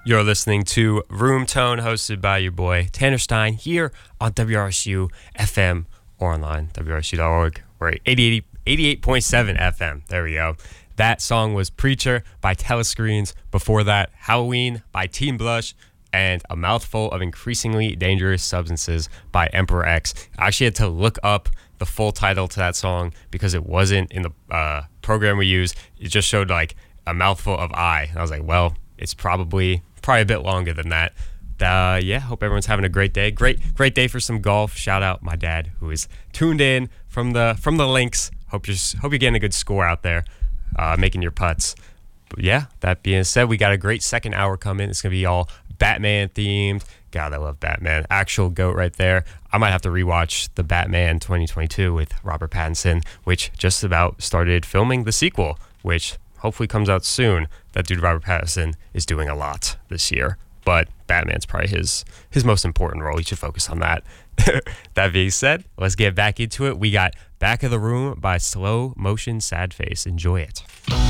You're listening to Room Tone, hosted by your boy Tanner Stein here on WRSU FM or online, WRSU.org. We're at 88.7 FM. There we go. That song was Preacher by Telescreens. Before that, Halloween by Team Blush and A Mouthful of Increasingly Dangerous Substances by Emperor X. I actually had to look up the full title to that song because it wasn't in the program we use. It just showed like A Mouthful of I. And I was like, well, it's probably a bit longer than that. Hope everyone's having a great day. Great day for some golf. Shout out my dad who is tuned in from the links. Hope you're getting a good score out there, making your putts. But yeah, that being said, we got a great second hour coming. It's gonna be all Batman themed. God, I love Batman. Actual GOAT right there. I might have to rewatch the Batman 2022 with Robert Pattinson, which just about started filming the sequel, which hopefully comes out soon. That dude Robert Pattinson is doing a lot this year, but Batman's probably his most important role. He should focus on that. That being said, let's get back into it. We got Back of the Room by Slow Motion Sad Face. Enjoy it.